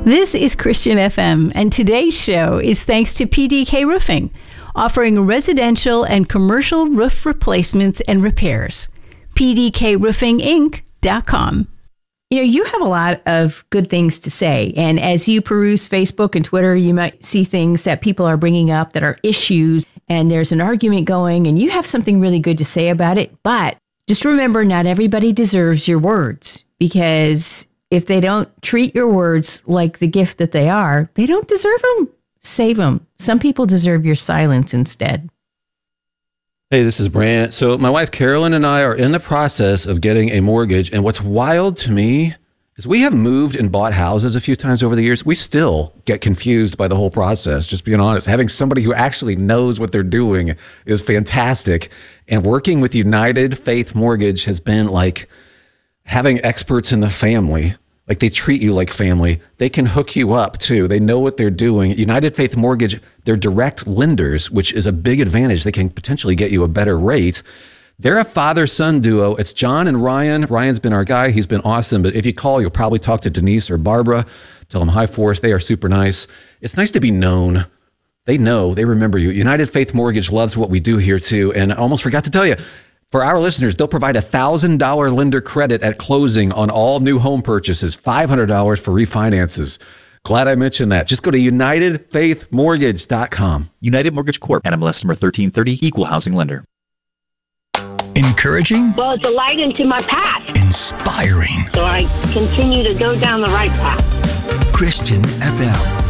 This is Christian FM, and today's show is thanks to PDK Roofing, offering residential and commercial roof replacements and repairs. PDKRoofingInc.com. You know, you have a lot of good things to say, and as you peruse Facebook and Twitter, you might see things that people are bringing up that are issues, and there's an argument going, and you have something really good to say about it. But just remember, not everybody deserves your words, because if they don't treat your words like the gift that they are, they don't deserve them. Save them. Some people deserve your silence instead. Hey, this is Brant. So my wife Carolyn and I are in the process of getting a mortgage. And what's wild to me is we have moved and bought houses a few times over the years. We still get confused by the whole process, just being honest. Having somebody who actually knows what they're doing is fantastic. And working with United Faith Mortgage has been like having experts in the family. Like, they treat you like family. They can hook you up too. They know what they're doing. United Faith Mortgage, they're direct lenders, which is a big advantage. They can potentially get you a better rate. They're a father-son duo. It's John and Ryan. Ryan's been our guy. He's been awesome. But if you call, you'll probably talk to Denise or Barbara. Tell them hi for us. They are super nice. It's nice to be known. They know. They remember you. United Faith Mortgage loves what we do here too. And I almost forgot to tell you, for our listeners, they'll provide a $1,000 lender credit at closing on all new home purchases, $500 for refinances. Glad I mentioned that. Just go to UnitedFaithMortgage.com. United Mortgage Corp. NMLS number 1330, Equal Housing Lender. Encouraging? Well, it's a light into my path. Inspiring. So I continue to go down the right path. Christian FM.